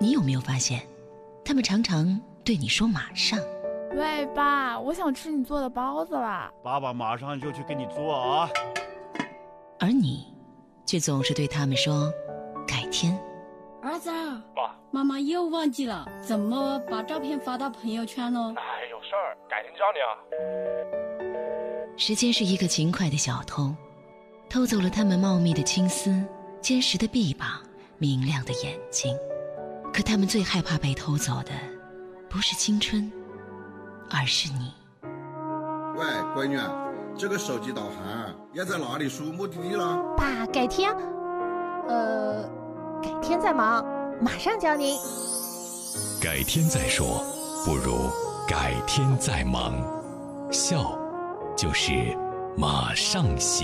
你有没有发现，他们常常对你说马上。 喂，爸，我想吃你做的包子啦。 爸爸马上就去给你做啊。 而你却总是对他们说改天。 儿子， 爸， 妈妈又忘记了怎么把照片发到朋友圈了。 那还有事儿，改天教你啊。 时间是一个勤快的小偷，偷走了他们茂密的青丝、坚实的臂膀、明亮的眼睛。可他们最害怕被偷走的不是青春，而是你。 喂，闺女，这个手机导航要在哪里输目的地了？ 爸，改天改天再忙，马上教您。 改天再说，不如改天再忙。笑就是马上行。